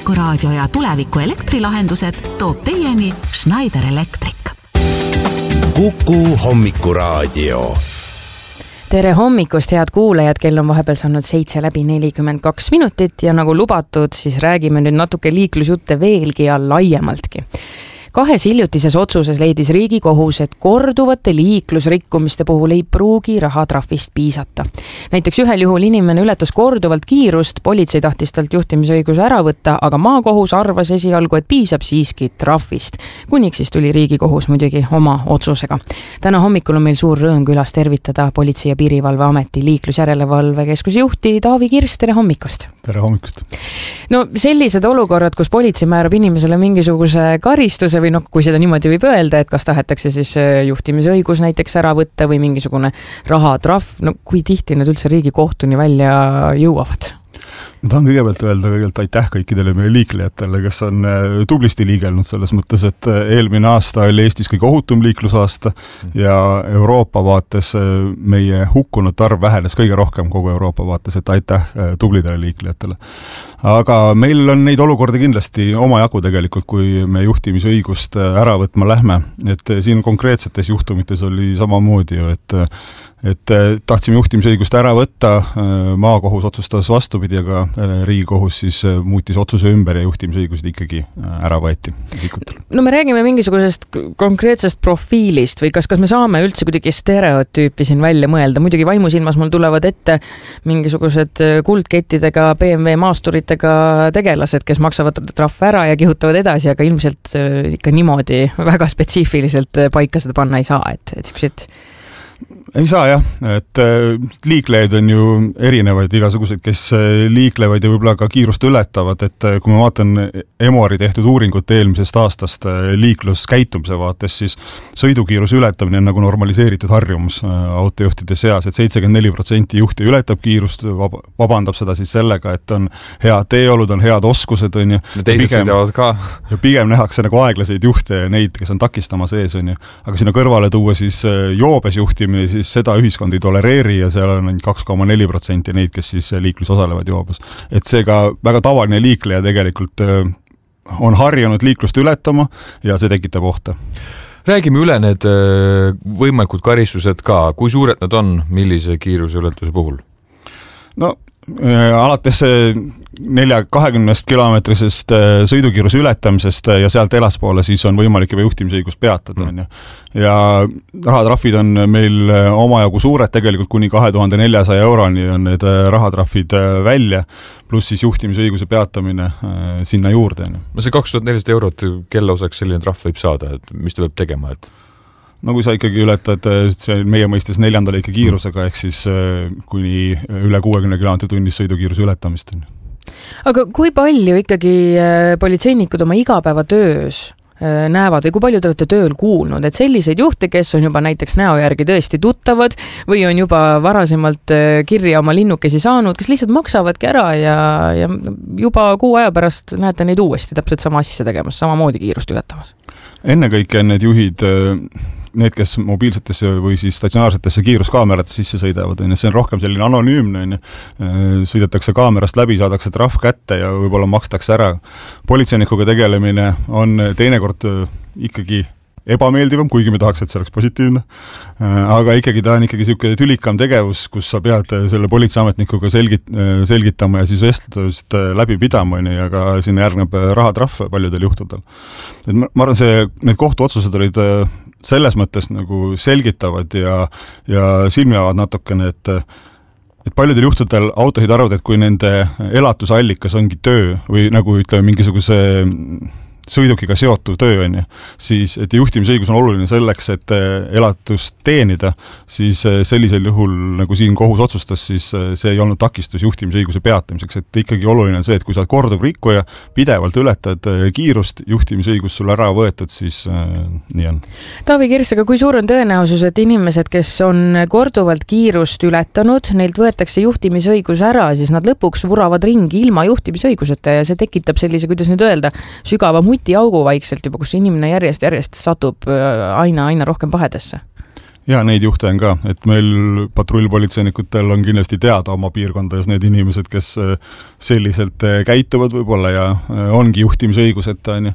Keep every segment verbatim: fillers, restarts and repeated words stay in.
Hommikuraadio ja tuleviku elektrilahendused toob teieni Schneider Electric. Kuku Hommikuraadio. Tere hommikust, head kuulajad, kell on vahepeal saanud seitse läbi nelikümmend kaks minutit ja nagu lubatud, siis räägime nüüd natuke liiklusjutte veelgi ja laiemaltki. Kahes hiljutises otsuses leidis Riigikohus, et korduvate liiklusrikkumiste puhul ei pruugi rahatrahvist piisata. Näiteks ühel juhul inimene ületas korduvalt kiirust, politsei tahtis talt juhtimisõiguse ära võtta, aga maakohus arvas esialgu, et piisab siiski trahvist. Kuniks siis tuli Riigikohus muidugi oma otsusega. Täna hommikul on meil suur rõõm külas tervitada Politsei- ja Piirivalveameti liiklusjärelevalve keskuse juhti Taavi Kirss, tere hommikust! Tere hommikust! No sellised olukorrad, kus politsei määrab inimesele mingisuguse karistuse või noh, kui seda niimoodi võib öelda, et kas tahetakse siis juhtimisõigus näiteks ära võtta või mingisugune rahatrahv, no kui tihti need üldse Riigikohtuni välja jõuavad? Ma tahan kõigepealt öelda kõigepealt aitäh kõikidele meie liiklejatele, kes on tublisti liigelnud selles mõttes, et eelmine aasta oli Eestis kõige ohutum liiklusaasta ja Euroopa vaates meie hukkunud arv vähenes kõige rohkem kogu Euroopa vaates, et aitäh tublidele liiklejatele. Aga meil on neid olukorda kindlasti omajagu tegelikult, kui me juhtimisõigust ära võtma lähme. Et siin konkreetsetes juhtumites oli samamoodi ju, et et tahtsime juhtimisõigust ära võtta, maakohus otsustas vastupidi, aga Riigikohus siis muutis otsuse ümber ja juhtimisõigused ikkagi ära võeti. No me räägime mingisugusest konkreetsest profiilist või kas, kas me saame üldse kuidagi stereotüüpi siin välja mõelda? Muidugi vaimusilmas mul tulevad ette mingisugused kuldkettidega B M W maasturitega tegelased, kes maksavad trahv ära ja kihutavad edasi, aga ilmselt ikka niimoodi väga spetsiifiliselt paika seda panna ei saa, et, et siuksed ei saa jah, et liiklejaid on ju erinevaid igasugused, kes liiklevad ja võib-olla ka kiirust ületavad, et kui ma vaatan Emori tehtud uuringut eelmisest aastast liikluskäitumise vaates, siis sõidukiiruse ületamine on nagu normaliseeritud harjumus autojuhtide seas, et seitsekümmend neli protsenti juhti ületab kiirust, vabandab seda siis sellega, et on head teeolud, on head oskused, on ju. Ja teised sõidavad ka. Ja pigem nähakse nagu aeglaseid juhte ja neid, kes on takistama sees, on ju. Aga sinna kõrvale tuua siis joobes juhtimine, siis seda ühiskond ei tolereeri ja seal on kaks koma neli protsenti neid, kes siis liiklus osalevad joobes. Et seega väga tavaline liikleja tegelikult on harjunud liiklust ületama ja see tekitab ohte. Räägime üle need võimalikud karistused ka. Kui suured nad on, millise kiiruse ületuse puhul? No alates nelja kahekümnest kilomeetrisest sõidukiiruse ületamisest ja sealt elaspoole siis on võimalik juba juhtimisõigus peatada. Mm. Ja rahatrahvid on meil omajagu suured, tegelikult kuni kahe tuhande neljasaja euroni on need rahatrahvid välja, pluss siis juhtimisõiguse peatamine sinna juurde. No see kaks tuhat nelisada eurot, kelle osaks selline trahv võib saada, et mis ta peab tegema? Et no kui sa ikkagi ületad meie mõistes neljanda lõike kiirusega, ehk siis kuni üle kuuekümne kilomeetri tunnis sõidukiiruse ületamist. Aga kui palju ikkagi politseinikud oma igapäevatöös näevad või kui palju te olete tööl kuulnud, et selliseid juhte, kes on juba näiteks näo järgi tõesti tuttavad või on juba varasemalt kirja oma linnukesi saanud, kes lihtsalt maksavadki ära ja, ja juba kuu aja pärast näete neid uuesti täpselt sama asja tegemas, samamoodi kiirust ületamas? Ennekõike need juhid, need, kes mobiilsetesse või siis statsionaarsetesse kiiruskaamerate sisse sõidavad, see on rohkem selline anonüümne, sõidetakse kaamerast läbi, saadakse trahv kätte ja võib-olla makstakse ära. Politseinikuga tegelemine on teinekord ikkagi ebameeldivam, kuigi me tahaks, et see oleks positiivne. Aga ikkagi ta on ikkagi selline tülikam tegevus, kus sa pead selle politseiametnikuga selgit, selgitama ja siis vestlust läbi pidama, ja ka sinna järgneb rahatrahv paljudel juhtudel. Et ma arvan, see, need kohtuotsused olid selles mõttes nagu selgitavad ja, ja silmiavad natukene, et et paljudel juhtudel autojuhid arvavad, et kui nende elatusallikas ongi töö või nagu ütleme mingisuguse sõidukiga seotud töö on ju, siis et juhtimisõigus on oluline selleks, et elatust teenida, siis sellisel juhul, nagu siin kohus otsustas, siis see ei olnud takistus juhtimisõiguse peatamiseks, et ikkagi oluline on see, et kui sa oled korduv rikkuja, pidevalt ületad kiirust, juhtimisõigus sulle ära võetud, siis äh, nii on. Taavi Kirss, aga kui suur on tõenäosus, et inimesed, kes on korduvalt kiirust ületanud, neilt võetakse juhtimisõigus ära, siis nad lõpuks vuravad ringi ilma juhtimisõiguseta ja see tekitab sellise, kuidas nüüd öelda, sügava muti augu vaikselt juba, kus inimene järjest, järjest satub aina, aina rohkem pahedesse. ja neid juhte on ka, et meil patrullpolitseinikutel on kindlasti teada oma piirkondades need inimesed, kes selliselt käituvad võib-olla ja ongi juhtimisõiguseta, on ju.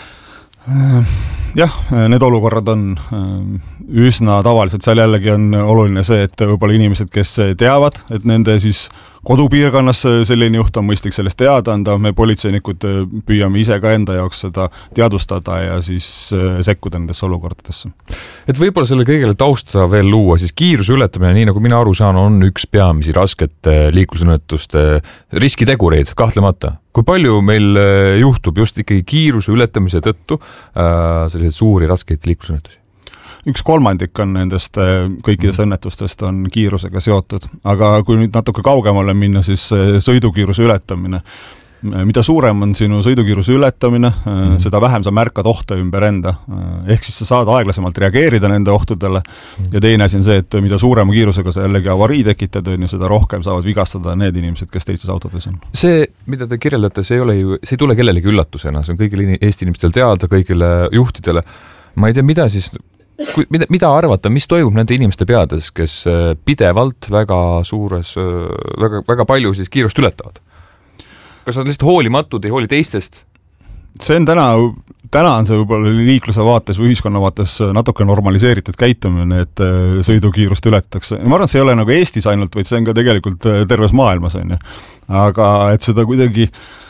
Jah, need olukorrad on üsna tavaliselt, seal jällegi on oluline see, et võib-olla inimesed, kes teavad, et nende siis kodupiirkonnas selline juht on mõistlik sellest teada anda, me politseinikud püüame ise ka enda jaoks seda teadvustada ja siis sekkuda nendesse olukordadesse. Et võib-olla selle kõigele tausta veel luua, siis kiiruse ületamine, nii nagu mina aru saan, on üks peamisi raskete liiklusõnnetuste riskitegureid, kahtlemata. Kui palju meil juhtub just ikkagi kiiruse ületamise tõttu äh, selliseid suuri raskeid liiklusõnnetusi? Üks kolmandik on nendest kõikidest õnnetustest on kiirusega seotud, aga kui nüüd natuke kaugemale minna, siis sõidukiiruse ületamine. Mida suurem on sinu sõidukiiruse ületamine, mm. seda vähem sa märkad ohte ümber enda. Ehk siis sa saad aeglasemalt reageerida nende ohtudele mm. ja teine asi on see, et mida suurema kiirusega sa jällegi avarii tekitad, ja seda rohkem saavad vigastada need inimesed, kes teistes autodes on. See, mida te kirjeldate, see ei ole ju, see ei tule kellelegi üllatusena, see on kõigile Eesti inimestel teada, kõigile juhtidele. Ma ei tea, mida siis Kui, mida, mida arvata, mis toimub nende inimeste peades, kes pidevalt väga suures, väga, väga palju siis kiirust ületavad? Kas on lihtsalt hoolimatud, ei hooli teistest? See on täna, täna on see võib-olla liikluse vaates või ühiskonna vaates natuke normaliseeritud käitumine, et sõidukiirust ületatakse. Ma arvan, et see ei ole nagu Eestis ainult, vaid see on ka tegelikult terves maailmas. On ju. Aga et seda kuidagi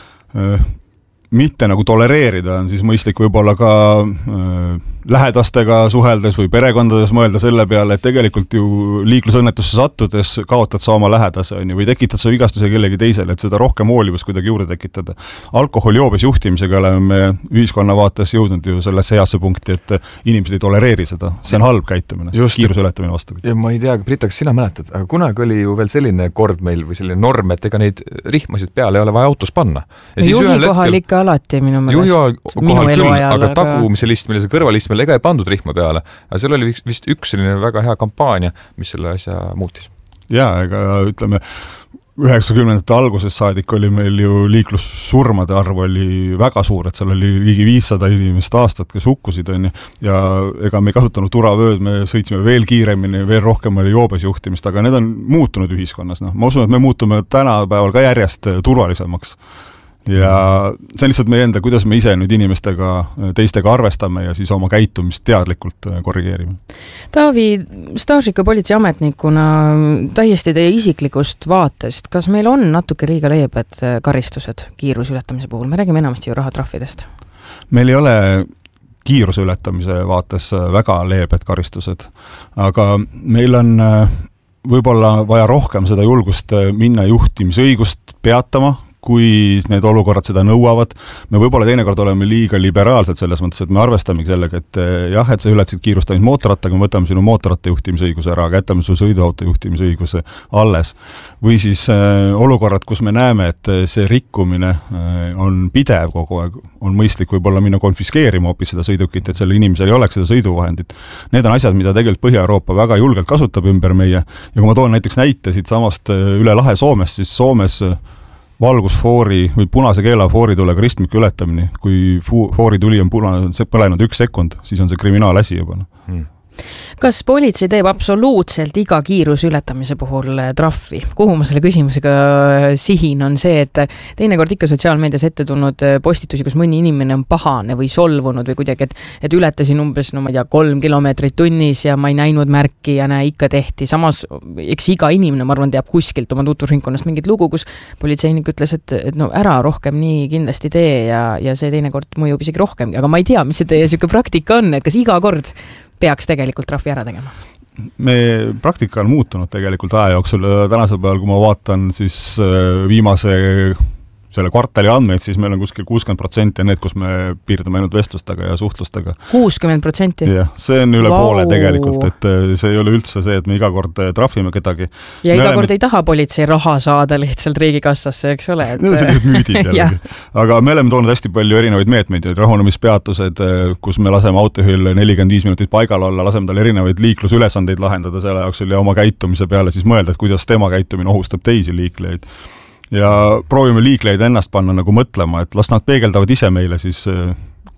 mitte nagu tolereerida, on siis mõistlik võib-olla ka äh, lähedastega suheldes või perekondades mõelda selle peale, et tegelikult ju liiklusõnnetusse sattudes kaotad sa oma lähedase, on ju, või tekitad sa vigastuse kellegi teisele, et seda rohkem hoolivust kuidagi juurde tekitada. Alkoholijoobes juhtimisega oleme me ühiskonna vaates jõudnud ju sellesse heasse punkti, et inimesed ei tolereeri seda. See on halb käitumine, kiiruse ületamine vastu. Ja ma ei tea, Brita, kas sina mäletad, aga kunagi oli ju veel selline kord meil või selline norm, et ega neid rihmasid peale ei ole vaja autos panna. Ja siis juhi kohal ikka alati minu meelest, minu eluajal. Aga tagumise list, mille see kõrvalistmel ega ei pandud rihma peale. Aga seal oli vist üks selline väga hea kampaania, mis selle asja muutis. Jaa, ega ütleme, üheksakümnendate alguses saadik oli meil ju liiklussurmade arv oli väga suur, et seal oli ligi viissada inimest aastat, kes hukkusid, on, ja ega me ei kasutanud turavööd, me sõitsime veel kiiremini, veel rohkem oli joobes juhtimist, aga need on muutunud ühiskonnas. No, ma usun, et me muutume tänapäeval ka järjest turvalisemaks. Ja see on lihtsalt meie enda, kuidas me ise nüüd inimestega, teistega arvestame ja siis oma käitumist teadlikult korrigeerime. Taavi, staažika politseiametnikuna täiesti teie isiklikust vaatest, kas meil on natuke liiga leebed karistused kiiruse ületamise puhul? Me räägime enamasti ju rahatrahvidest. Meil ei ole kiiruse ületamise vaates väga leebed karistused, aga meil on võib-olla vaja rohkem seda julgust minna juhtimisõigust peatama, kui need olukorrad seda nõuavad. Me võib-olla teinekord oleme liiga liberaalsed selles mõttes, et me arvestamegi sellega, et jah, et sa ületasid kiirust ainult mootorrattaga, me võtame sinu mootorratta juhtimisõiguse ära, aga jätame su sõiduauto juhtimisõiguse alles. Või siis äh, olukorrad, kus me näeme, et see rikkumine äh, on pidev kogu aeg, on mõistlik võib-olla minna konfiskeerima hoopis seda sõidukit, et selle inimesel ei oleks seda sõiduvahendit. Need on asjad, mida tegelikult Põhja-Euroopa väga julgelt kasutab ümber meie. Ja kui ma toon näiteks näite siit samast üle lahe Soomest, siis Soomes valgusfoori või punase keela fooritulega ristmiku ületamine, kui foorituli on punane, see põlenud üks sekund, siis on see kriminaalasi juba. Hmm. Kas politsei teeb absoluutselt iga kiiruse ületamise puhul trahvi? Kuhu ma selle küsimusega sihin on see, et teinekord ikka sotsiaalmeedias ette tulnud postitusi, kus mõni inimene on pahane või solvunud või kuidagi, et, et ületasin umbes, no ma ei tea, kolm kilomeetrit tunnis ja ma ei näinud märki ja näe, ikka tehti. Samas, eks iga inimene, ma arvan, teab kuskilt oma tutvusringkonnast mingit lugu, kus politseinik ütles, et, et no ära rohkem nii kindlasti tee ja, ja see teinekord mõjub isegi rohkem. Aga ma ei tea, mis see teie siuke praktika on, et kas iga kord peaks tegelikult trahvi ära tegema? Me praktika on muutunud tegelikult aja jooksul. Tänasel päeval, kui ma vaatan siis viimase selle kvartali andmeid, siis meil on kuskil kuuskümmend protsenti need, kus me piirdume ainult vestlustega ja suhtlustega. kuuskümmend protsenti? Jah, see on üle wow. poole tegelikult, et see ei ole üldse see, et me iga kord trahvime kedagi. Ja me iga oleme... kord ei taha politsei raha saada lihtsalt riigikassasse, eks ole? Et... Need on sellised müüdid jällegi. Aga me oleme toonud hästi palju erinevaid meetmeid, rahunemispeatused, kus me laseme autojuhil nelikümmend viis minutit paigal olla, laseme tal erinevaid liiklusülesandeid lahendada selle jaoks ja oma käitumise peale siis mõelda, et kuidas tema käitumine ohustab teisi liiklejaid. Ja proovime liiklejaid ennast panna nagu mõtlema, et las nad peegeldavad ise meile siis,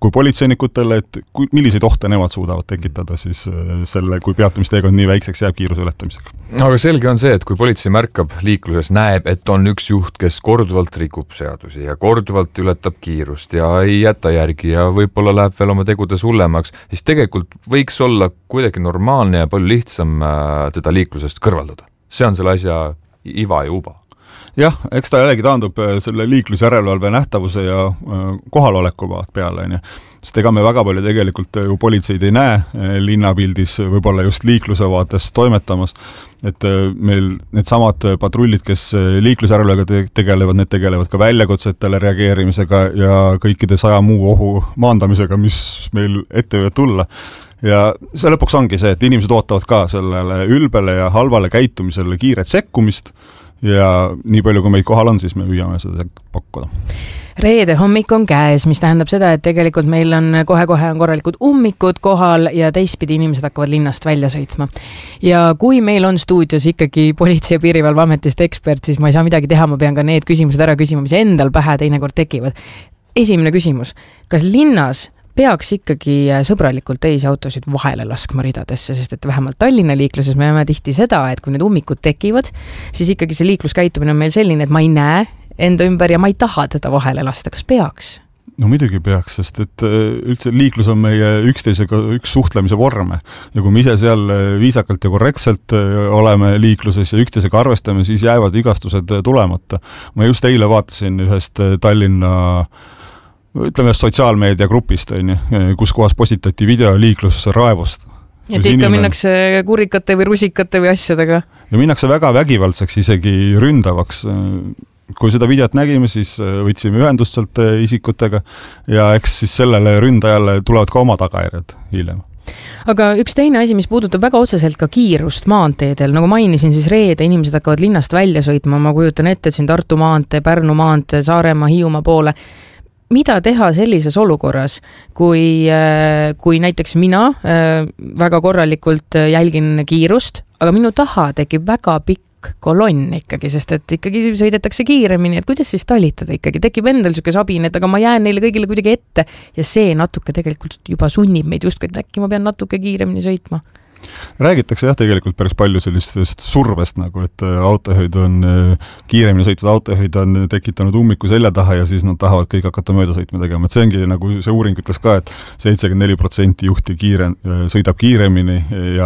kui politseinikutele, et kui, milliseid ohte nemad suudavad tekitada siis selle, kui peatumisteekond nii väikseks jääb kiiruse ületamisega. Aga selge on see, et kui politsei märkab liikluses, näeb, et on üks juht, kes korduvalt rikub seadusi ja korduvalt ületab kiirust ja ei jäta järgi ja võib-olla läheb veel oma tegudes hullemaks, siis tegelikult võiks olla kuidagi normaalne ja palju lihtsam teda liiklusest kõrvaldada. See on selle asja iva ja uba. Jah, eks ta jällegi taandub selle liiklusjärelevalve nähtavuse ja kohaloleku peale, on ju. Sest ega me väga palju tegelikult ju politseid ei näe linnapildis, võib-olla just liikluse vaates toimetamas, et meil need samad patrullid, kes liiklusjärelevalvega tegelevad, need tegelevad ka väljakutsetele reageerimisega ja kõikide saja muu ohu maandamisega, mis meil ette võivad tulla. Ja see lõpuks ongi see, et inimesed ootavad ka sellele ülbele ja halvale käitumisele kiiret sekkumist, ja nii palju, kui meid kohal on, siis me püüame seda pakkuda. Reede hommik on käes, mis tähendab seda, et tegelikult meil on kohe-kohe on korralikud ummikud kohal ja teistpidi inimesed hakkavad linnast välja sõitma. Ja kui meil on stuudios ikkagi Politsei- ja Piirivalveametist ekspert, siis ma ei saa midagi teha, ma pean ka need küsimused ära küsima, mis endal pähe teinekord tekivad. Esimene küsimus, kas linnas peaks ikkagi sõbralikult teisi autosid vahele laskma ridadesse, sest et vähemalt Tallinna liikluses me näeme tihti seda, et kui need ummikud tekivad, siis ikkagi see liikluskäitumine on meil selline, et ma ei näe enda ümber ja ma ei taha teda vahele lasta. Kas peaks? No muidugi peaks, sest et üldse liiklus on meie üksteisega üks suhtlemise vorme. Ja kui me ise seal viisakalt ja korrektselt oleme liikluses ja üksteisega arvestame, siis jäävad igastused tulemata. Ma just eile vaatasin ühest Tallinna ütleme sotsiaalmeedia grupist, kus kohas postitati video liiklusraevust. Et ikka inimene... minnakse kurikate või rusikate või asjadega. Ja minnakse väga vägivaldseks, isegi ründavaks. Kui seda videot nägime, siis võtsime ühendust sealt isikutega ja eks siis sellele ründajale tulevad ka oma tagajärjed hiljem. Aga üks teine asi, mis puudutab väga otseselt ka kiirust maanteedel, nagu mainisin, siis reede inimesed hakkavad linnast välja sõitma, ma kujutan ette, et siin Tartu maantee, Pärnu maantee, Saaremaa, Hiiumaa poole. Mida teha sellises olukorras, kui, kui näiteks mina väga korralikult jälgin kiirust, aga minu taha tekib väga pikk kolonn ikkagi, sest et ikkagi sõidetakse kiiremini, et kuidas siis talitada ikkagi, tekib endal niisugune sabin, et aga ma jään neile kõigile kuidagi ette ja see natuke tegelikult juba sunnib meid justkui, et äkki ma pean natuke kiiremini sõitma. Räägitakse jah tegelikult päris palju sellistest survest, nagu et autojuhid on, kiiremini sõitvad autojuhid on tekitanud ummiku selja taha ja siis nad tahavad kõik hakata mööda sõitma tegema. Et see ongi, nagu see uuring ütles ka, et seitsekümmend neli protsenti juhti kiire, sõidab kiiremini ja,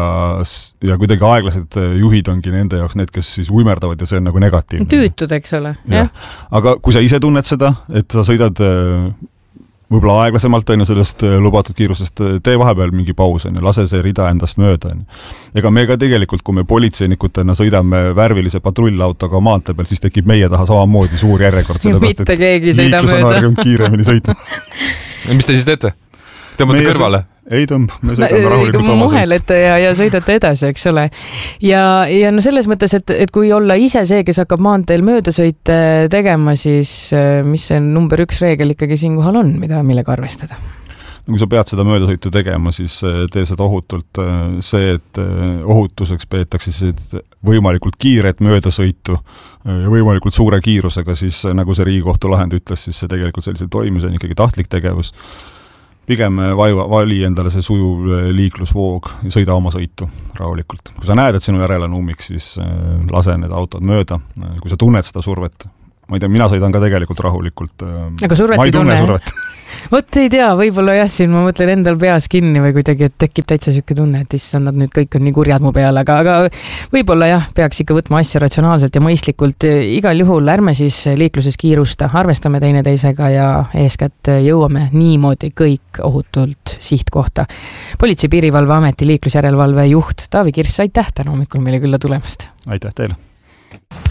ja kuidagi aeglased juhid ongi nende jaoks need, kes siis uimerdavad ja see on nagu negatiivne. Tüütud, eks ole. Ja. Aga kui sa ise tunned seda, et sa sõidad võib-olla aeglasemalt on sellest lubatud kiirusest, tee vahepeal mingi paus on ja lase see rida endast mööda. Ega me ka tegelikult, kui me politseinikutena sõidame värvilise patrullautoga maantee peal, siis tekib meie taha samamoodi suur järjekord. Mitte keegi sõida mööda. Liiklus on harjunud kiiremini sõitma. Mis te siis teete? Tõmbate kõrvale? Ei tõmb, me sõidame rahulikult oma muhelete ja, ja sõidate edasi, eks ole. Ja, ja no selles mõttes, et, et kui olla ise see, kes hakkab maanteel mööda sõite tegema, siis mis see number üks reegel ikkagi siin kohal on, mida, millega arvestada? Kui sa pead seda möödasõitu tegema, siis tee seda ohutult. See, et ohutuseks peetakse siis võimalikult kiiret möödasõitu ja võimalikult suure kiirusega, siis nagu see Riigikohtu lahend ütles, siis see tegelikult sellisel toimus on ikkagi tahtlik tegevus. Pigem vaiva, vali endale see sujuv liiklusvoog ja sõida oma sõitu rahulikult. Kui sa näed, et sinu järel on ummik, siis lase need autod mööda. Kui sa tunned seda survet, ma ei tea, mina sõidan ka tegelikult rahulikult. Aga survet ma ei tunne tunne. survet. Vot ei tea, võib-olla jah, siin ma mõtlen endal peas kinni või kuidagi, et tekib täitsa siuke tunne, et issand, nad nüüd kõik on nii kurjad mu peale, aga, aga võib-olla jah, peaks ikka võtma asja ratsionaalselt ja mõistlikult. Igal juhul ärme siis liikluses kiirusta, arvestame teineteisega ja eeskätt jõuame niimoodi kõik ohutult sihtkohta. Politsei- Piirivalveameti liiklusjärelevalve juht Taavi Kirss, aitäh täna hommikul meile külla tulemast. Aitäh teile.